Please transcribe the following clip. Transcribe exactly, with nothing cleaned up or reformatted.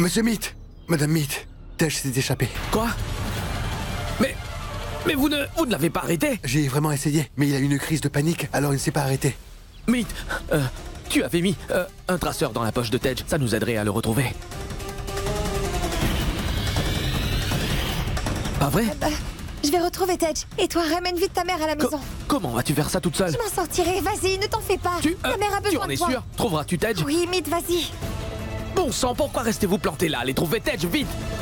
Monsieur Meat, Madame Meat, Tej s'est échappé. Quoi? Mais... Mais vous ne... Vous ne l'avez pas arrêté? J'ai vraiment essayé, mais il a eu une crise de panique, alors il ne s'est pas arrêté. Meat, euh, tu avais mis euh, un traceur dans la poche de Tej. Ça nous aiderait à le retrouver. Pas vrai? Bah, je vais retrouver Tej. Et toi, ramène vite ta mère à la Co- maison. Comment vas-tu faire ça toute seule? Je m'en sortirai, vas-y, ne t'en fais pas. Tu, euh, Ta mère a tu besoin en de es toi. sûr? Trouveras-tu Tej? Oui, Meat, vas-y. Bon sang, pourquoi restez-vous planté là? Allez trouver Tej, vite!